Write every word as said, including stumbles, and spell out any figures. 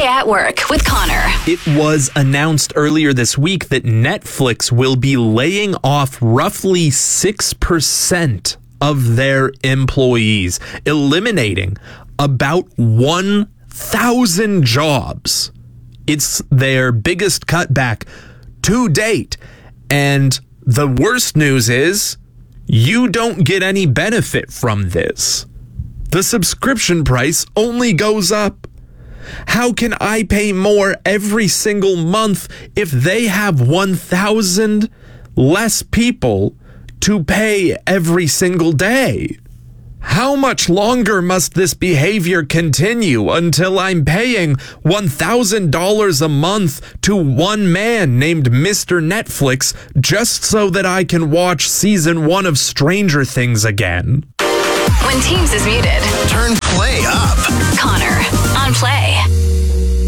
at Work with Connor. It was announced earlier this week that Netflix will be laying off roughly six percent of their employees, eliminating about one thousand jobs. It's their biggest cutback to date. And the worst news is you don't get any benefit from this. The subscription price only goes up. How can I pay more every single month if they have one thousand less people to pay every single day? How much longer must this behavior continue until I'm paying one thousand dollars a month to one man named Mister Netflix just so that I can watch season one of Stranger Things again? When Teams is muted, Turn play up. Connor